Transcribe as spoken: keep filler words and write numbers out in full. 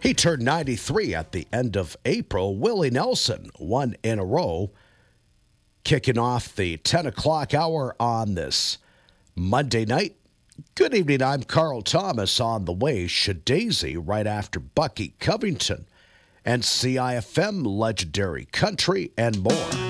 He turned ninety-three at the end of April. Willie Nelson, one in a row, kicking off the ten o'clock hour on this Monday night. Good evening, I'm Carl Thomas. On the way, Shadazy right after Bucky Covington and C I F M, Legendary Country, and more.